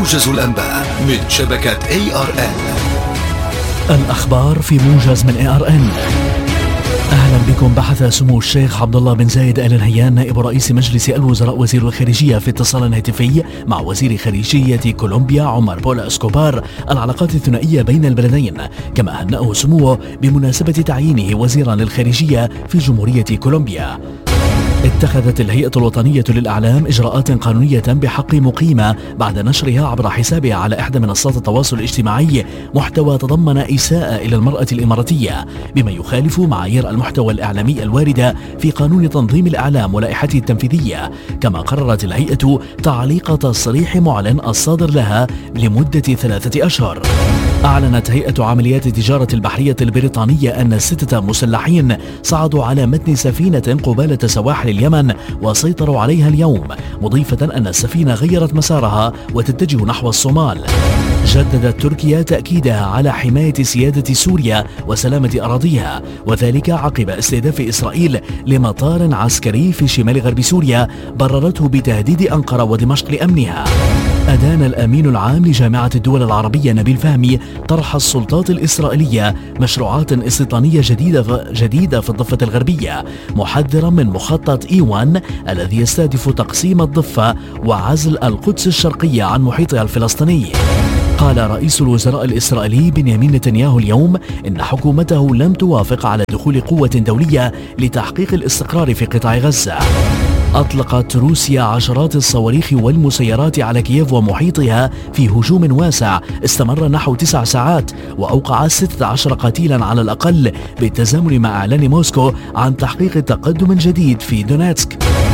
موجز الأنباء من شبكة ARN. الأخبار في موجز من ARN. أهلا بكم. بحث سمو الشيخ عبد الله بن زايد آل نهيان نائب رئيس مجلس الوزراء وزير الخارجية في اتصال هاتفي مع وزير خارجية كولومبيا عمر بولا اسكوبار العلاقات الثنائية بين البلدين، كما هنأه سموه بمناسبة تعيينه وزيرا للخارجية في جمهورية كولومبيا. اتخذت الهيئة الوطنية للإعلام إجراءات قانونية بحق مقيمة بعد نشرها عبر حسابها على إحدى منصات التواصل الاجتماعي محتوى تضمن إساءة إلى المرأة الإماراتية بما يخالف معايير المحتوى الإعلامي الواردة في قانون تنظيم الإعلام ولائحته التنفيذية. كما قررت الهيئة تعليق تصريح معلن الصادر لها لمدة 3 أشهر. أعلنت هيئة عمليات التجارة البحرية البريطانية أن 6 مسلحين صعدوا على متن سفينة قبالة سواحل اليمن وسيطروا عليها اليوم، مضيفة أن السفينة غيرت مسارها وتتجه نحو الصومال. جددت تركيا تأكيدها على حماية سيادة سوريا وسلامة أراضيها، وذلك عقب استهداف إسرائيل لمطار عسكري في شمال غرب سوريا بررته بتهديد أنقرة ودمشق لأمنها. أدان الأمين العام لجامعة الدول العربية نبيل فهمي طرح السلطات الإسرائيلية مشروعات استيطانية جديدة في الضفة الغربية، محذرا من مخطط إيوان الذي يستهدف تقسيم الضفة وعزل القدس الشرقية عن محيطها الفلسطيني. قال رئيس الوزراء الإسرائيلي بنيامين نتنياهو اليوم إن حكومته لم توافق على دخول قوة دولية لتحقيق الاستقرار في قطاع غزة. أطلقت روسيا عشرات الصواريخ والمسيرات على كييف ومحيطها في هجوم واسع استمر نحو 9 ساعات، وأوقع 16 قتيلا على الأقل، بالتزامن مع إعلان موسكو عن تحقيق تقدم جديد في دونيتسك.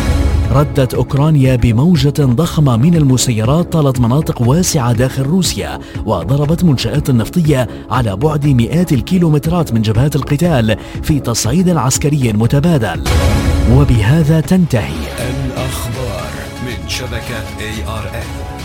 ردت أوكرانيا بموجة ضخمة من المسيرات طالت مناطق واسعة داخل روسيا، وضربت منشآت نفطية على بعد مئات الكيلومترات من جبهات القتال في تصعيد عسكري متبادل. وبهذا تنتهي الأخبار من شبكة ARN.